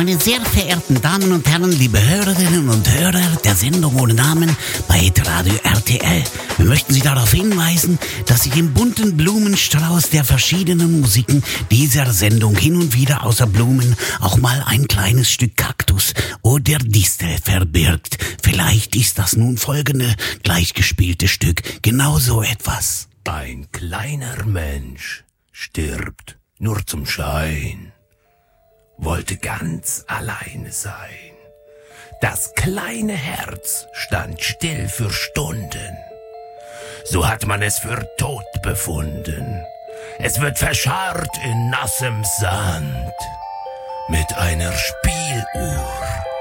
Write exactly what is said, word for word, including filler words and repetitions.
Meine sehr verehrten Damen und Herren, liebe Hörerinnen und Hörer der Sendung ohne Namen bei Hitradio R T L. Wir möchten Sie darauf hinweisen, dass sich im bunten Blumenstrauß der verschiedenen Musiken dieser Sendung hin und wieder außer Blumen auch mal ein kleines Stück Kaktus oder Distel verbirgt. Vielleicht ist das nun folgende gleichgespielte Stück genau so etwas. Ein kleiner Mensch stirbt nur zum Schein, wollte ganz alleine sein. Das kleine Herz stand still für Stunden. So hat man es für tot befunden. Es wird verscharrt in nassem Sand mit einer Spieluhr